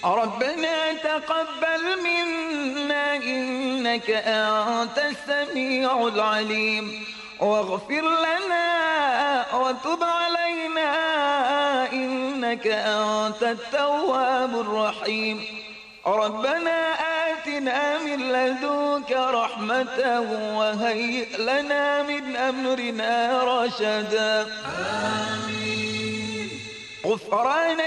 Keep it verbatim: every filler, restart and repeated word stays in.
ربنا تقبل منا إنك أنت السميع العليم واغفر لنا وتب علينا إنك أنت التواب الرحيم ربنا آتنا من لدنك رحمة وهيئ لنا من أمرنا رشدا آمين غفرانك